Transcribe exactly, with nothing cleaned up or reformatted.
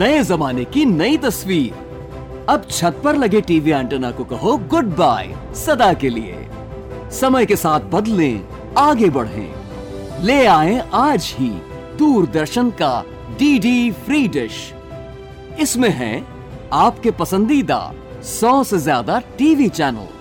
नए जमाने की नई तस्वीर। अब छत पर लगे टीवी एंटेना को कहो गुड बाय सदा के लिए। समय के साथ बदलें, आगे बढ़ें। ले आए आज ही दूरदर्शन का डीडी फ्री डिश। इसमें है आपके पसंदीदा सौ से ज्यादा टीवी चैनल,